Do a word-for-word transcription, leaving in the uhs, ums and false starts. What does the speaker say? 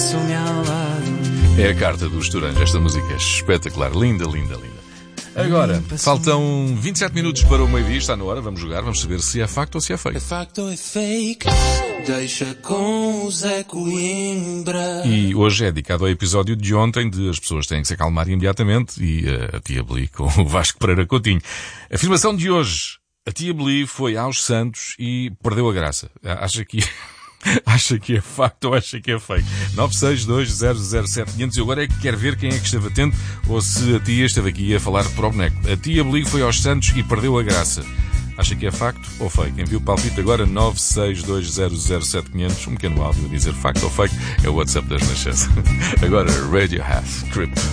passo-me ao lado. É a carta dos Turange. Esta música é espetacular. Linda, linda, linda. Agora, faltam vinte e sete minutos para o meio-dia. Está na hora, vamos jogar, vamos saber se é facto ou se é fake. É facto ou é fake? Deixa com o Zé Coimbra. E hoje é dedicado ao episódio de ontem de as pessoas têm que se acalmar imediatamente e uh, a tia Beli com o Vasco Pereira Coutinho. A afirmação de hoje: a tia Beli foi aos Santos e perdeu a graça. Acha que... Acha que é facto ou acha que é fake? nove seis dois zero zero sete quinhentos. E agora é que quer ver quem é que esteve atento ou se a tia esteve aqui a falar para o boneco. A tia Beli foi aos Santos e perdeu a graça. Acha que é facto ou fake? Envie o palpite agora nove seis dois zero zero sete quinhentos. Um pequeno áudio a dizer facto ou fake. É o WhatsApp das Nascenças. Agora Radiohead, Creep.